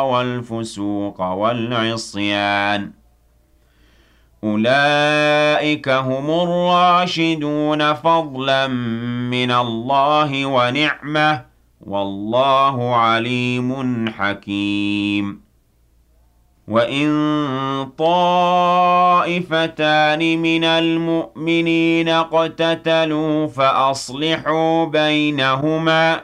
والفسوق والعصيان أولئك هم الراشدون فضلا من الله ونعمة والله عليم حكيم وَإِن طَائِفَتَانِ مِنَ الْمُؤْمِنِينَ اقْتَتَلُوا فَأَصْلِحُوا بَيْنَهُمَا